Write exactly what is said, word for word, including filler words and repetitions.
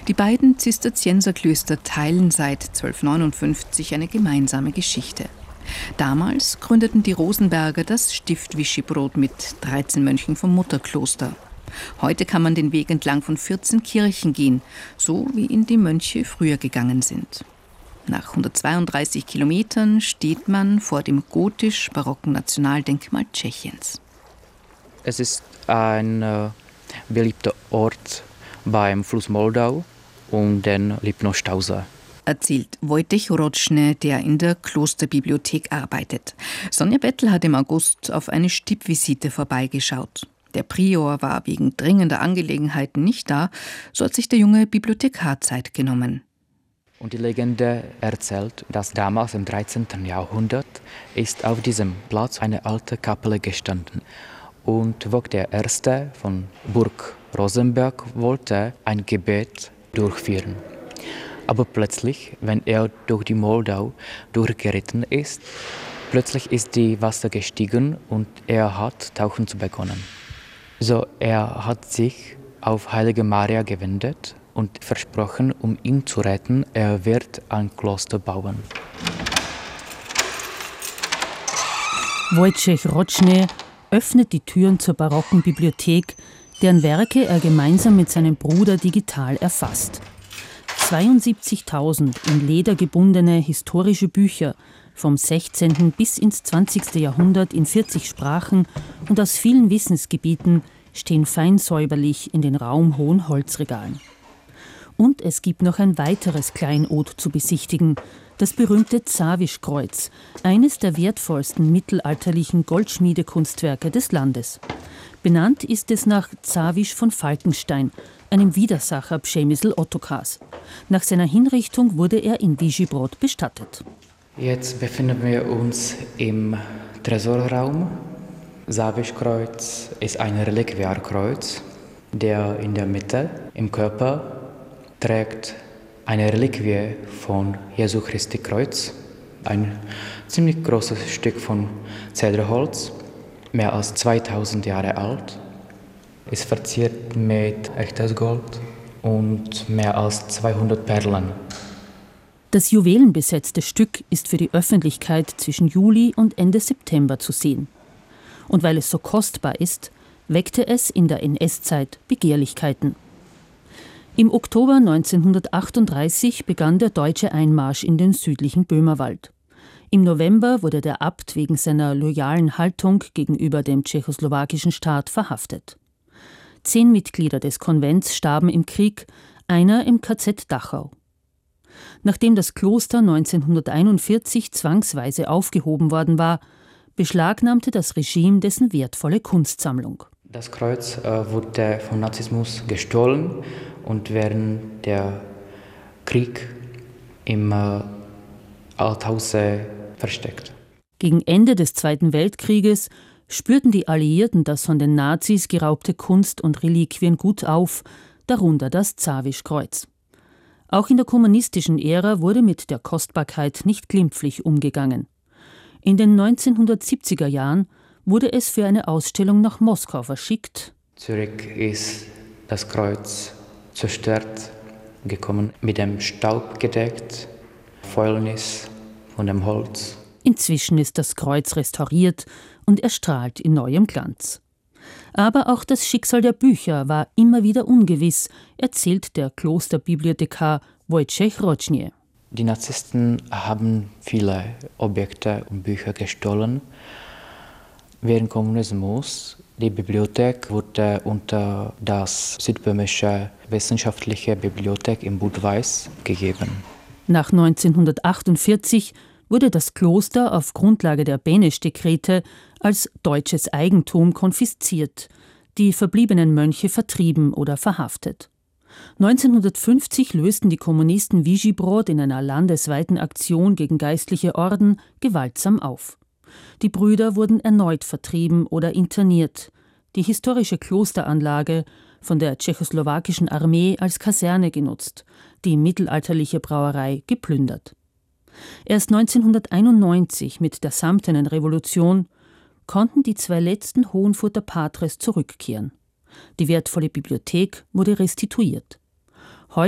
Die beiden Zisterzienserklöster teilen seit zwölfhundertneunundfünfzig eine gemeinsame Geschichte. Damals gründeten die Rosenberger das Stift Vyšehrod mit dreizehn Mönchen vom Mutterkloster. Heute kann man den Weg entlang von vierzehn Kirchen gehen, so wie ihn die Mönche früher gegangen sind. Nach hundertzweiunddreißig Kilometern steht man vor dem gotisch-barocken Nationaldenkmal Tschechiens. Es ist ein äh, beliebter Ort beim Fluss Moldau und den Lipno-Stausee, erzählt Wojciech Roczny, der in der Klosterbibliothek arbeitet. Sonja Bettel hat im August auf eine Stippvisite vorbeigeschaut. Der Prior war wegen dringender Angelegenheiten nicht da, so hat sich der junge Bibliothekar Zeit genommen. Und die Legende erzählt, dass damals im dreizehnten Jahrhundert ist auf diesem Platz eine alte Kapelle gestanden. Und Vogt der Erste von Burg Rosenberg wollte ein Gebet durchführen. Aber plötzlich, wenn er durch die Moldau durchgeritten ist, plötzlich ist die Wasser gestiegen und er hat tauchen zu begonnen. So, er hat sich auf Heilige Maria gewendet und versprochen, um ihn zu retten, er wird ein Kloster bauen. Wojciech Roczny öffnet die Türen zur barocken Bibliothek, deren Werke er gemeinsam mit seinem Bruder digital erfasst. zweiundsiebzigtausend in Leder gebundene historische Bücher vom sechzehnten bis ins zwanzigste Jahrhundert in vierzig Sprachen und aus vielen Wissensgebieten stehen fein säuberlich in den raumhohen Holzregalen. Und es gibt noch ein weiteres Kleinod zu besichtigen, das berühmte Zawischkreuz, eines der wertvollsten mittelalterlichen Goldschmiedekunstwerke des Landes. Benannt ist es nach Zawisch von Falkenstein, einem Widersacher Przemysl Ottokars. Nach seiner Hinrichtung wurde er in Vyšehrod bestattet. Jetzt befinden wir uns im Tresorraum. Zawischkreuz ist ein Reliquiarkreuz, der in der Mitte im Körper trägt eine Reliquie von Jesu Christi Kreuz, ein ziemlich großes Stück von Zederholz, mehr als zweitausend Jahre alt, ist verziert mit echtes Gold und mehr als zweihundert Perlen. Das juwelenbesetzte Stück ist für die Öffentlichkeit zwischen Juli und Ende September zu sehen. Und weil es so kostbar ist, weckte es in der N S-Zeit Begehrlichkeiten. Im Oktober neunzehnhundertachtunddreißig begann der deutsche Einmarsch in den südlichen Böhmerwald. Im November wurde der Abt wegen seiner loyalen Haltung gegenüber dem tschechoslowakischen Staat verhaftet. Zehn Mitglieder des Konvents starben im Krieg, einer im K Z Dachau. Nachdem das Kloster neunzehnhunderteinundvierzig zwangsweise aufgehoben worden war, beschlagnahmte das Regime dessen wertvolle Kunstsammlung. Das Kreuz äh, wurde vom Nazismus gestohlen und während der Krieg im äh, Althause versteckt. Gegen Ende des Zweiten Weltkrieges spürten die Alliierten das von den Nazis geraubte Kunst- und Reliquien gut auf, darunter das Zawischkreuz. Auch in der kommunistischen Ära wurde mit der Kostbarkeit nicht glimpflich umgegangen. In den neunzehnhundertsiebziger Jahren wurde es für eine Ausstellung nach Moskau verschickt. Zurück ist das Kreuz zerstört gekommen, mit dem Staub gedeckt, Fäulnis von dem Holz. Inzwischen ist das Kreuz restauriert und erstrahlt in neuem Glanz. Aber auch das Schicksal der Bücher war immer wieder ungewiss, erzählt der Klosterbibliothekar Wojciech Roczny. Die Narzissten haben viele Objekte und Bücher gestohlen. Während Kommunismus die Bibliothek wurde unter das Südböhmische Wissenschaftliche Bibliothek in Budweis gegeben. Nach neunzehnhundertachtundvierzig wurde das Kloster auf Grundlage der Beneš-Dekrete als deutsches Eigentum konfisziert, die verbliebenen Mönche vertrieben oder verhaftet. neunzehnhundertfünfzig lösten die Kommunisten Vyšehrod in einer landesweiten Aktion gegen geistliche Orden gewaltsam auf. Die Brüder wurden erneut vertrieben oder interniert. Die historische Klosteranlage von der tschechoslowakischen Armee als Kaserne genutzt, die mittelalterliche Brauerei geplündert. Erst neunzehnhunderteinundneunzig mit der Samtenen Revolution konnten die zwei letzten Hohenfurter Patres zurückkehren. Die wertvolle Bibliothek wurde restituiert.